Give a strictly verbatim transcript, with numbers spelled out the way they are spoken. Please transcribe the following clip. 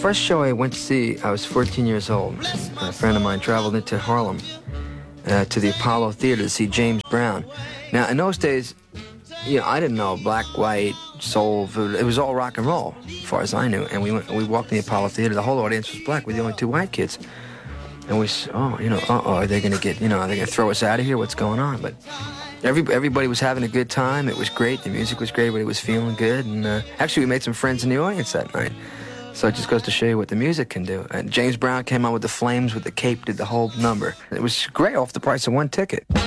first show I went to see, I was fourteen years old. A friend of mine traveled into Harlem uh, to the Apollo Theater to see James Brown. Now, in those days, you know, I didn't know black, white, soul. It was all rock and roll, as far as I knew. And we went, we walked in the Apollo Theater. The whole audience was black. We were the only two white kids. And we, oh, you know, uh-oh, are they going to get, you know, are they going to throw us out of here? What's going on? But every, everybody was having a good time. It was great. The music was great. Everybody was feeling good. And uh, actually, we made some friends in the audience that night. So it just goes to show you what the music can do. And James Brown came out with the flames, with the cape, did the whole number. It was great, off the price of one ticket.